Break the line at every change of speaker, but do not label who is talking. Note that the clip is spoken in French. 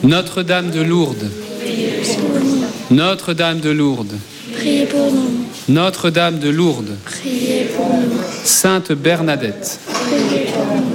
Notre-Dame de Lourdes, Notre-Dame de Lourdes,
Priez pour nous.
Notre-Dame de Lourdes,
Priez pour nous.
Sainte Bernadette,
Priez pour nous.